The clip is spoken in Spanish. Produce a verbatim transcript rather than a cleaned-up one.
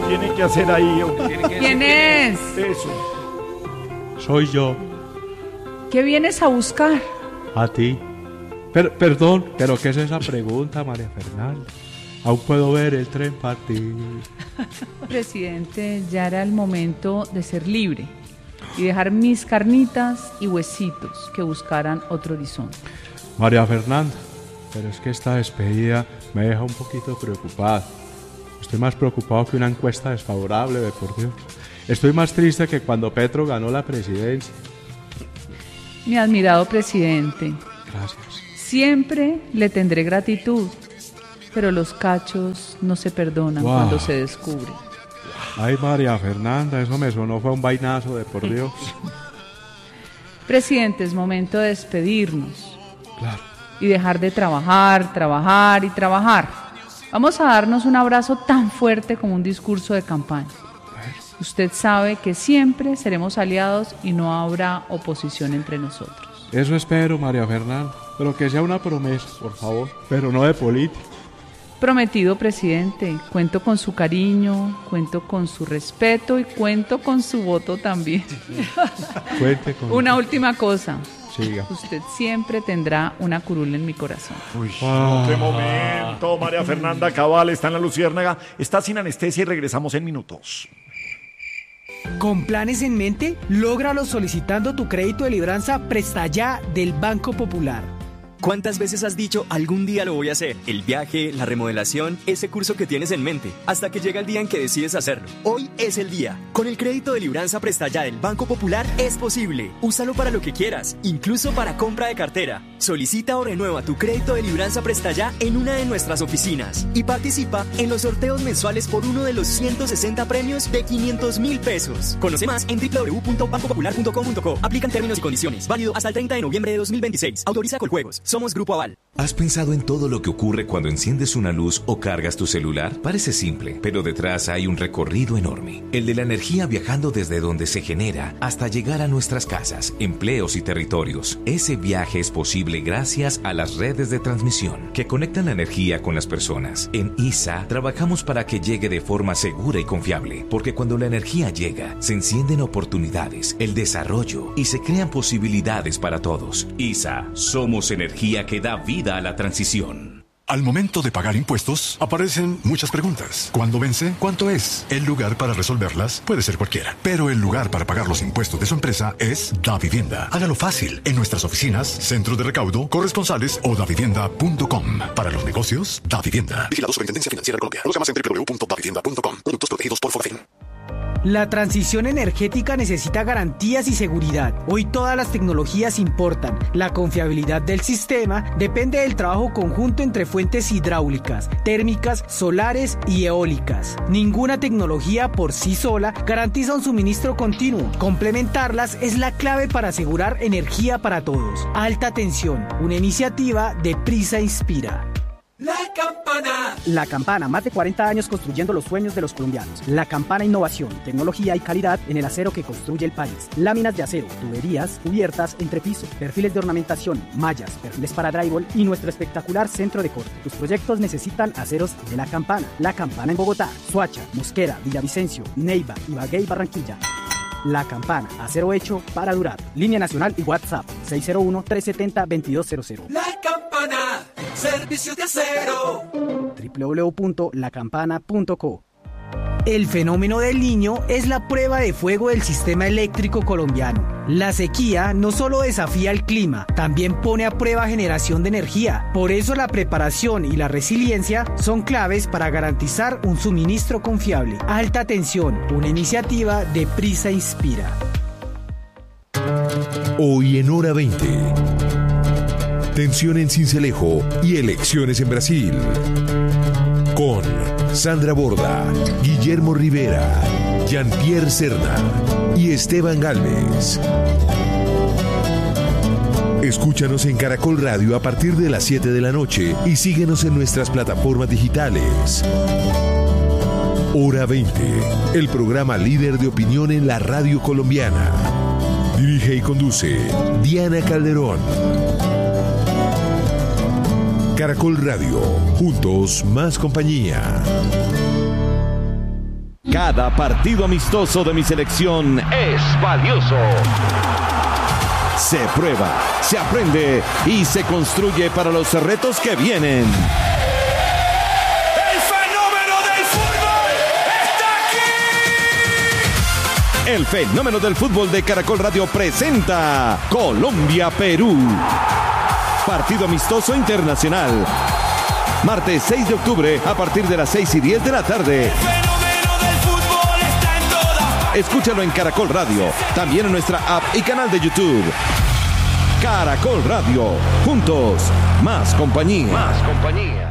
tiene que hacer ahí? ¿O qué tiene que ¿Quién es? Eso. Soy yo. ¿Qué vienes a buscar? A ti. Per- perdón, pero ¿qué es esa pregunta, María Fernanda? Aún puedo ver el tren partir. Presidente, ya era el momento de ser libre y dejar mis carnitas y huesitos que buscaran otro horizonte. María Fernanda, pero es que esta despedida me deja un poquito preocupado. Estoy más preocupado que una encuesta desfavorable, de por Dios. Estoy más triste que cuando Petro ganó la presidencia. Mi admirado presidente, Gracias. siempre le tendré gratitud, pero los cachos no se perdonan Wow. cuando se descubren. Ay, María Fernanda, eso me sonó, fue un vainazo, de por Dios. Presidente, es momento de despedirnos Claro. y dejar de trabajar, trabajar y trabajar. Vamos a darnos un abrazo tan fuerte como un discurso de campaña. Usted sabe que siempre seremos aliados y no habrá oposición entre nosotros. Eso espero, María Fernanda, pero que sea una promesa, por favor, pero no de política. Prometido, presidente, cuento con su cariño, cuento con su respeto y cuento con su voto también. Cuente con... Una última cosa. Siga. Usted siempre tendrá una curul en mi corazón. Uy, no, qué momento. María Fernanda Cabal está en la Luciérnaga, está sin anestesia y regresamos en minutos. Con planes en mente, lógralo solicitando tu crédito de libranza Presta Ya del Banco Popular. ¿Cuántas veces has dicho algún día lo voy a hacer? El viaje, la remodelación, ese curso que tienes en mente, hasta que llega el día en que decides hacerlo. Hoy es el día. Con el crédito de libranza Presta Ya del Banco Popular es posible. Úsalo para lo que quieras, incluso para compra de cartera. Solicita o renueva tu crédito de libranza Presta Ya en una de nuestras oficinas y participa en los sorteos mensuales por uno de los ciento sesenta premios de quinientos mil pesos. Conoce más en doble u doble u doble u punto banco popular punto com punto co. Aplican términos y condiciones. Válido hasta el treinta de noviembre de dos mil veintiséis. Autoriza Coljuegos. Somos Grupo Aval. ¿Has pensado en todo lo que ocurre cuando enciendes una luz o cargas tu celular? Parece simple, pero detrás hay un recorrido enorme. El de la energía viajando desde donde se genera hasta llegar a nuestras casas, empleos y territorios. Ese viaje es posible gracias a las redes de transmisión que conectan la energía con las personas. En I S A trabajamos para que llegue de forma segura y confiable, porque cuando la energía llega, se encienden oportunidades, el desarrollo y se crean posibilidades para todos. I S A, somos energía que da vida a la transición. Al momento de pagar impuestos, aparecen muchas preguntas. ¿Cuándo vence? ¿Cuánto es? El lugar para resolverlas puede ser cualquiera, pero el lugar para pagar los impuestos de su empresa es DaVivienda. Hágalo fácil en nuestras oficinas, centros de recaudo, corresponsales o davivienda punto com. Para los negocios, DaVivienda. Vigilado Superintendencia Financiera de Colombia. Conozca más en doble u doble u doble u punto davivienda punto com. Productos protegidos por Forfin. La transición energética necesita garantías y seguridad. Hoy todas las tecnologías importan. La confiabilidad del sistema depende del trabajo conjunto entre fuentes hidráulicas, térmicas, solares y eólicas. Ninguna tecnología por sí sola garantiza un suministro continuo. Complementarlas es la clave para asegurar energía para todos. Alta tensión, una iniciativa de Prisa Inspira. La Campana. La Campana, más de cuarenta años construyendo los sueños de los colombianos. La Campana, innovación, tecnología y calidad en el acero que construye el país. Láminas de acero, tuberías, cubiertas, entrepiso, perfiles de ornamentación, mallas, perfiles para drywall y nuestro espectacular centro de corte. Tus proyectos necesitan aceros de La Campana. La Campana en Bogotá, Soacha, Mosquera, Villavicencio, Neiva, Ibagué y Barranquilla. La Campana, acero hecho para durar. Línea nacional y WhatsApp seis cero uno, tres siete cero, dos dos cero cero. La Campana, servicios de acero. doble u doble u doble u punto la campana punto co. El fenómeno del Niño es la prueba de fuego del sistema eléctrico colombiano. La sequía no solo desafía el clima, también pone a prueba generación de energía. Por eso la preparación y la resiliencia son claves para garantizar un suministro confiable. Alta tensión, una iniciativa de Prisa Inspira. Hoy en Hora veinte. Tensión en Sincelejo y elecciones en Brasil. Con Sandra Borda, Guillermo Rivera, Jean-Pierre Serna y Esteban Galvez. Escúchanos en Caracol Radio a partir de las siete de la noche y síguenos en nuestras plataformas digitales. Hora veinte, el programa líder de opinión en la radio colombiana. Dirige y conduce Diana Calderón. Caracol Radio, juntos más compañía. Cada partido amistoso de mi selección es valioso. Se prueba, se aprende y se construye para los retos que vienen. ¡El fenómeno del fútbol está aquí! El fenómeno del fútbol de Caracol Radio presenta Colombia-Perú. Partido amistoso internacional. Martes seis de octubre a partir de las seis y diez de la tarde. Escúchalo en Caracol Radio, también en nuestra app y canal de YouTube. Caracol Radio, juntos, más compañía. Más compañía.